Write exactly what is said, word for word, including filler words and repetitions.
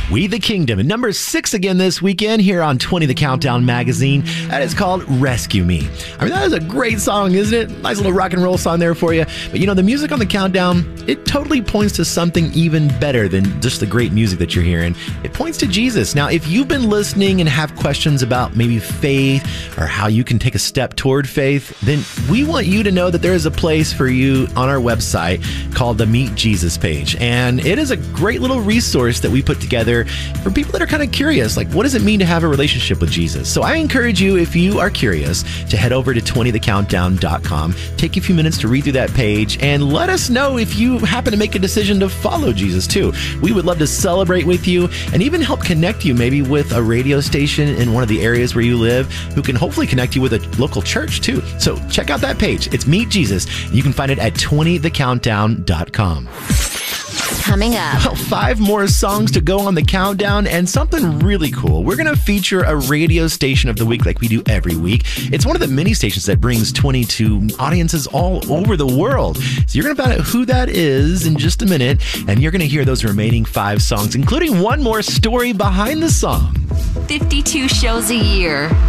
We the Kingdom. And number six again this weekend here on twenty The Countdown magazine. That is called Rescue Me. I mean, that is a great song, isn't it? Nice little rock and roll song there for you. But you know, the music on the countdown, it totally points to something even better than just the great music that you're hearing. It points to Jesus. Now, if you've been listening and have questions about maybe faith or how you can take a step toward faith, then we want you to know that there is a place for you on our website called the Meet Jesus page. And it is a great little resource that we put together for people that are kind of curious, like what does it mean to have a relationship with Jesus? So I encourage you, if you are curious, to head over to twenty the countdown dot com, take a few minutes to read through that page, and let us know if you happen to make a decision to follow Jesus too. We would love to celebrate with you and even help connect you maybe with a radio station in one of the areas where you live who can hopefully connect you with a local church too. So check out that page. It's Meet Jesus. You can find it at twenty the countdown dot com. Coming up. Well, five more songs to go on the countdown and something really cool. We're going to feature a radio station of the week like we do every week. It's one of the many stations that brings twenty to audiences all over the world. So you're going to find out who that is in just a minute, and you're going to hear those remaining five songs, including one more story behind the song. fifty-two shows a year.